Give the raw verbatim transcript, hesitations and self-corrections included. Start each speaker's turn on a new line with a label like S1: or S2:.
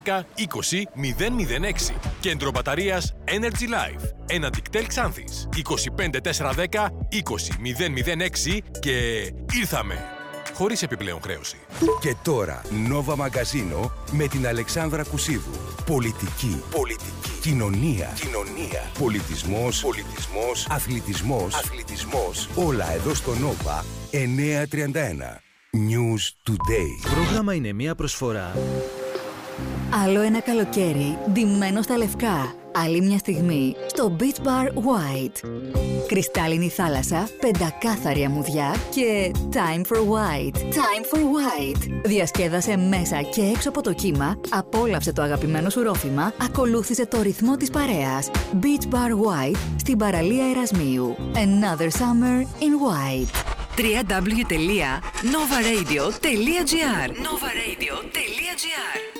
S1: είκοσι μηδέν μηδέν έξι. Κέντρο μπαταρίας Energy Life. Ένα Dictel Xanthis. είκοσι πέντε τετρακόσια δέκα είκοσι μηδέν μηδέν έξι και ήρθαμε. Χωρίς επιπλέον χρέωση.
S2: Και τώρα, Nova Μαγκαζίνο με την Αλεξάνδρα Κουσίδου. Πολιτική, πολιτική, κοινωνία, κοινωνία, πολιτισμός, πολιτισμός, αθλητισμός, αθλητισμός. Όλα εδώ στο Nova εννιακόσια τριάντα ένα. News Today.
S3: Πρόγραμμα είναι μια προσφορά.
S4: Άλλο ένα καλοκαίρι, ντυμένο στα λευκά. Άλλη μια στιγμή, στο Beach Bar White. Κρυστάλλινη θάλασσα, πεντακάθαρη αμμουδιά και Time for White. Time for White. Διασκέδασε μέσα και έξω από το κύμα, απόλαυσε το αγαπημένο σου ρόφημα, ακολούθησε το ρυθμό της παρέας. Beach Bar White στην παραλία Ερασμίου. Another summer in white.
S5: double-u double-u double-u τελεία nova radio τελεία gr nova radio τελεία gr